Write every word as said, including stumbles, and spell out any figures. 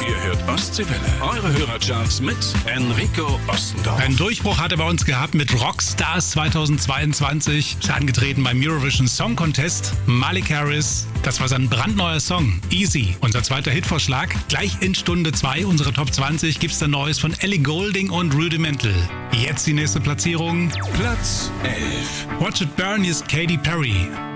Ihr hört Ostseewelle. Eure Hörercharts mit Enrico Ostendorf. Einen Durchbruch hat er bei uns gehabt mit Rockstars zweitausendzweiundzwanzig. Ist angetreten beim Eurovision Song Contest. Malik Harris, das war sein brandneuer Song, Easy. Unser zweiter Hitvorschlag. Gleich in Stunde zwei unserer Top zwanzig gibt's dann Neues von Ellie Goulding und Rudimental. Jetzt die nächste Platzierung. Platz elf. Watch It Burn ist Katy Perry.